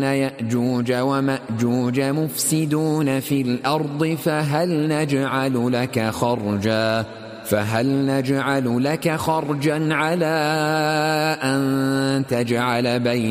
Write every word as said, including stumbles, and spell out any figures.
يأجوج ومأجوج مفسدون في الأرض فهل نجعل لك خرجا فهل نجعل لك خرجا على أن تجعل بين